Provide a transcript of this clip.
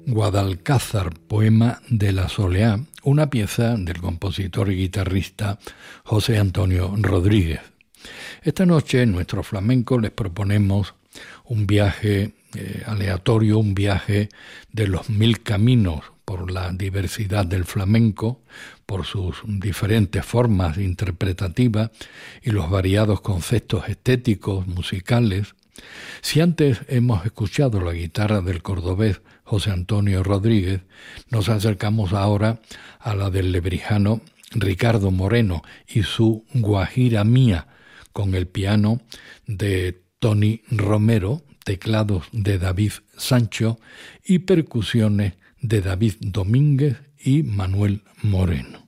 Guadalcázar, poema de la Soleá, una pieza del compositor y guitarrista José Antonio Rodríguez. Esta noche en nuestro flamenco les proponemos un viaje aleatorio, un viaje de los 1000 caminos por la diversidad del flamenco, por sus diferentes formas interpretativas y los variados conceptos estéticos, musicales. Si antes hemos escuchado la guitarra del cordobés José Antonio Rodríguez, nos acercamos ahora a la del lebrijano Ricardo Moreno y su Guajira Mía, con el piano de Tony Romero, teclados de David Sancho y percusiones de David Domínguez y Manuel Moreno.